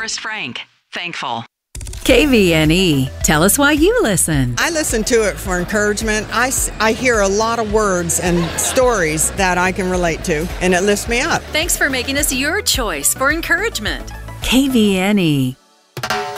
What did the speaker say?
Forrest Frank. Thankful. KVNE. Tell us why you listen. I listen to it for encouragement. I hear a lot of words and stories that I can relate to, and it lifts me up. Thanks for making us your choice for encouragement. KVNE.